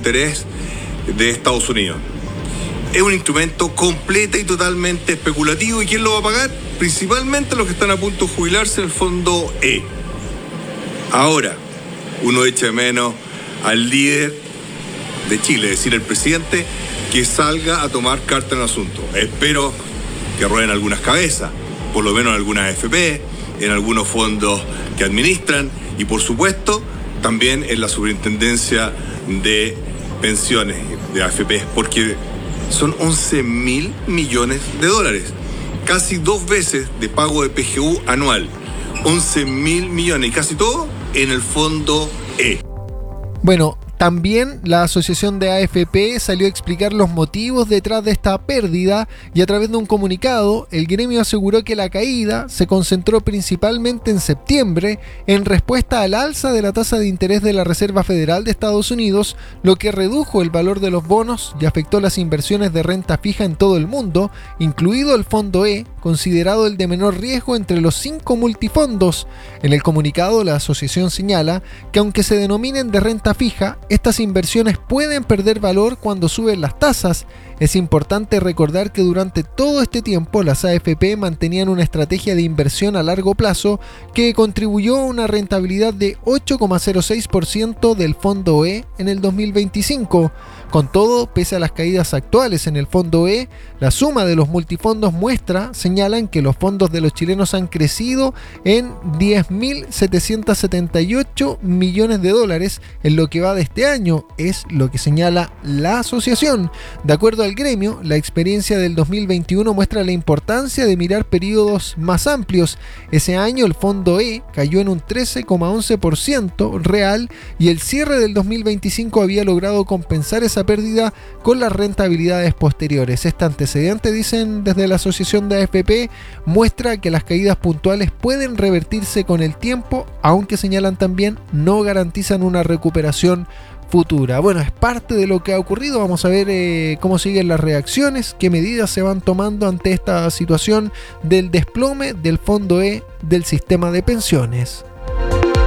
interés de Estados Unidos. Es un instrumento completa y totalmente especulativo. ¿Y quién lo va a pagar? Principalmente los que están a punto de jubilarse en el fondo E. Ahora, uno echa de menos al líder de Chile, es decir, el presidente, que salga a tomar carta en el asunto. Espero que rueden algunas cabezas, por lo menos en algunas AFP, en algunos fondos que administran y, por supuesto, también en la superintendencia de pensiones de AFP, porque son 11.000 millones de dólares, casi 2 veces de pago de PGU anual, 11.000 millones, y casi todo en el fondo E. Bueno, también la asociación de AFP salió a explicar los motivos detrás de esta pérdida y a través de un comunicado, el gremio aseguró que la caída se concentró principalmente en septiembre en respuesta al alza de la tasa de interés de la Reserva Federal de Estados Unidos, lo que redujo el valor de los bonos y afectó las inversiones de renta fija en todo el mundo, incluido el fondo E, considerado el de menor riesgo entre los 5 multifondos. En el comunicado, la asociación señala que aunque se denominen de renta fija, estas inversiones pueden perder valor cuando suben las tasas. Es importante recordar que durante todo este tiempo las AFP mantenían una estrategia de inversión a largo plazo que contribuyó a una rentabilidad de 8,06% del fondo E en el 2025. Con todo, pese a las caídas actuales en el fondo E, la suma de los multifondos señalan que los fondos de los chilenos han crecido en 10.778 millones de dólares en lo que va de este año, es lo que señala la asociación. De acuerdo al gremio, la experiencia del 2021 muestra la importancia de mirar periodos más amplios. Ese año el fondo E cayó en un 13,11% real y el cierre del 2025 había logrado compensar esa pérdida con las rentabilidades posteriores. Este antecedente, dicen desde la asociación de AFP, muestra que las caídas puntuales pueden revertirse con el tiempo, aunque señalan también no garantizan una recuperación futura. Bueno, es parte de lo que ha ocurrido. Vamos a ver cómo siguen las reacciones, qué medidas se van tomando ante esta situación del desplome del fondo E del sistema de pensiones.